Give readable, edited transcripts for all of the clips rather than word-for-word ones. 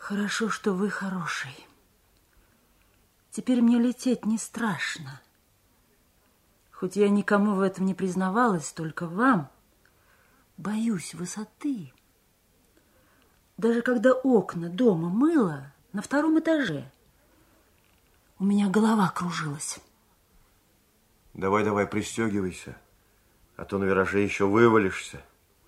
Хорошо, что вы хороший. Теперь мне лететь не страшно. Хоть я никому в этом не признавалась, только вам. Боюсь высоты. Даже когда окна дома мыла на втором этаже, у меня голова кружилась. Давай, пристегивайся, а то на вираже еще вывалишься.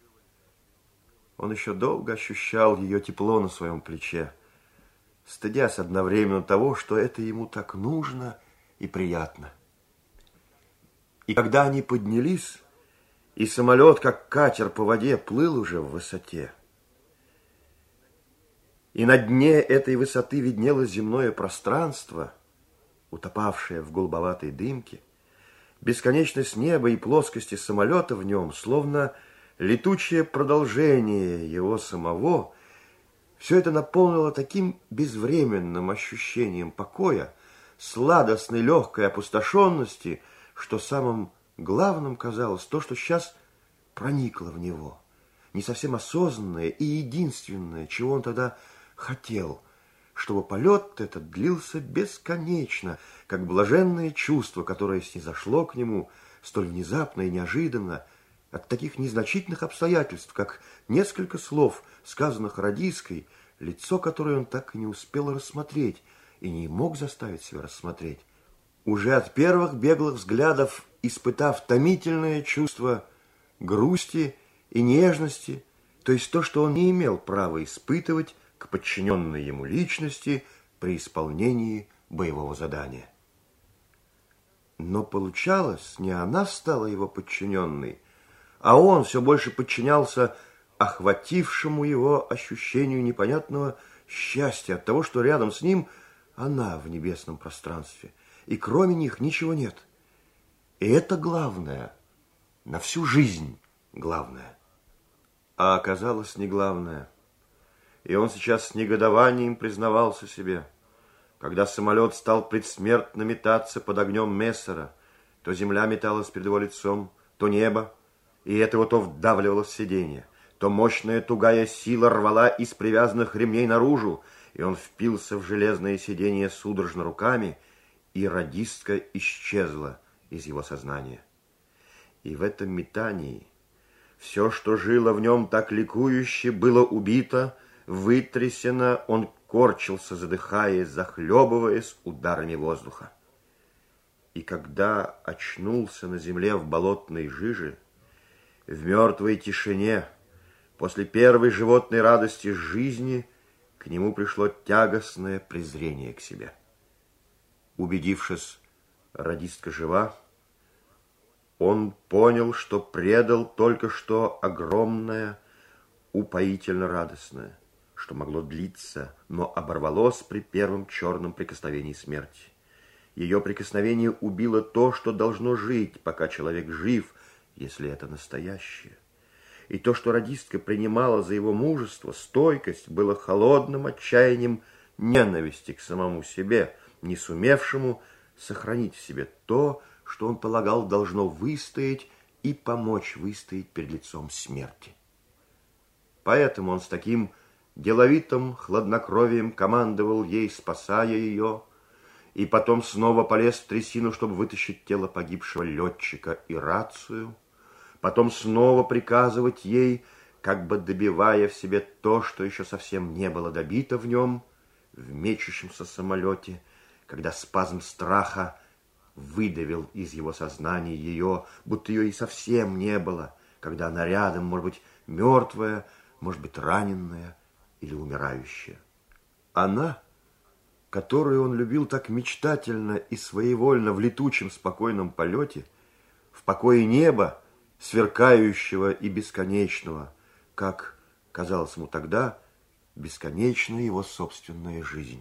Он еще долго ощущал ее тепло на своем плече, стыдясь одновременно того, что это ему так нужно и приятно. И когда они поднялись, и самолет, как катер по воде, плыл уже в высоте, и на дне этой высоты виднелось земное пространство, утопавшее в голубоватой дымке, бесконечность неба и плоскости самолета в нем, словно летучее продолжение его самого, все это наполнило таким безвременным ощущением покоя, сладостной легкой опустошенности, что самым главным казалось то, что сейчас проникло в него, не совсем осознанное и единственное, чего он тогда хотел, чтобы полет этот длился бесконечно, как блаженное чувство, которое снизошло к нему столь внезапно и неожиданно, от таких незначительных обстоятельств, как несколько слов, сказанных радисткой, лицо которое он так и не успел рассмотреть и не мог заставить себя рассмотреть. Уже от первых беглых взглядов, испытав томительное чувство грусти и нежности, то есть то, что он не имел права испытывать к подчиненной ему личности при исполнении боевого задания. Но получалось, не она стала его подчиненной, а он все больше подчинялся охватившему его ощущению непонятного счастья от того, что рядом с ним она в небесном пространстве, и кроме них ничего нет. И это главное, на всю жизнь главное. А оказалось не главное. И он сейчас с негодованием признавался себе, когда самолет стал предсмертно метаться под огнем Мессера, то земля металась перед его лицом, то небо, и это его то вдавливало в сиденье, то мощная тугая сила рвала из привязанных ремней наружу, и он впился в железное сиденье судорожно руками, и радистка исчезла из его сознания. И в этом метании все, что жило в нем так ликующе, было убито, вытрясено, он корчился, задыхаясь, захлебываясь ударами воздуха. И когда очнулся на земле в болотной жиже, в мертвой тишине, после первой животной радости жизни, к нему пришло тягостное презрение к себе. Убедившись, радистка жива, он понял, что предал только что огромное, упоительно радостное, что могло длиться, но оборвалось при первом черном прикосновении смерти. Ее прикосновение убило то, что должно жить, пока человек жив, если это настоящее. И то, что радистка принимала за его мужество, стойкость, было холодным отчаянием ненависти к самому себе, не сумевшему сохранить в себе то, что он полагал должно выстоять и помочь выстоять перед лицом смерти. Поэтому он с таким деловитым хладнокровием командовал ей, спасая ее, и потом снова полез в трясину, чтобы вытащить тело погибшего летчика и рацию, потом снова приказывать ей, как бы добивая в себе то, что еще совсем не было добито в нем, в мечущемся самолете, когда спазм страха выдавил из его сознания ее, будто ее и совсем не было, когда она рядом, может быть, мертвая, может быть, раненная или умирающая. Она, которую он любил так мечтательно и своевольно в летучем спокойном полете, в покое неба, сверкающего и бесконечного, как казалось ему тогда, бесконечна его собственная жизнь.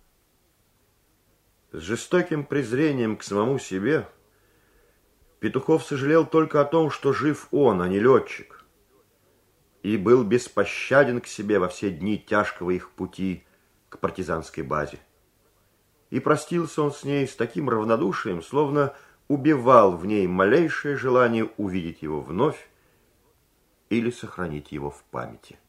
С жестоким презрением к самому себе Петухов сожалел только о том, что жив он, а не летчик, и был беспощаден к себе во все дни тяжкого их пути к партизанской базе. И простился он с ней с таким равнодушием, словно убивал в ней малейшее желание увидеть его вновь или сохранить его в памяти.